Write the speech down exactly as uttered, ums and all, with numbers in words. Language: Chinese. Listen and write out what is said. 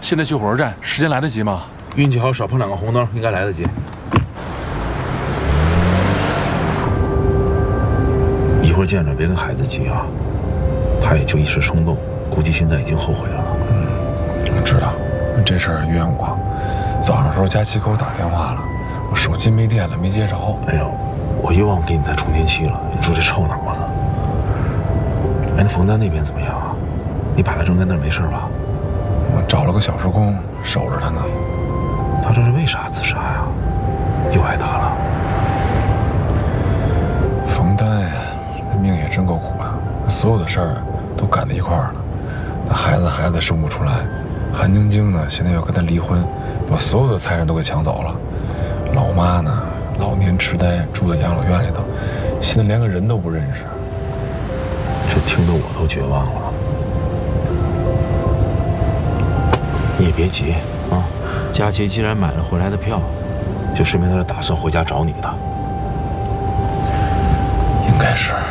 现在去火车站，时间来得及吗？ 运气好，少碰两个红灯，应该来得及。一会儿见着别跟孩子急啊，他也就一时冲动，估计现在已经后悔了。 嗯，我知道，这事儿冤枉。早上时候佳琪给我打电话了，我手机没电了，没接着。 哎呦，我又忘给你带充电器了，你说这臭脑子。哎，那冯丹那边怎么样啊？你把他扔在那儿没事吧？ 我找了个小时工守着他呢。 他这是为啥自杀呀？又挨打了？ 冯丹呀，这命也真够苦的，所有的事儿都赶在一块儿了。那孩子孩子生不出来，韩晶晶呢现在要跟他离婚，把所有的财产都给抢走了。老妈呢老年痴呆，住在养老院里头，现在连个人都不认识。 这听得我都绝望了。你也别急啊，佳琪既然买了回来的票，就说明他是打算回家找你的。 应该是。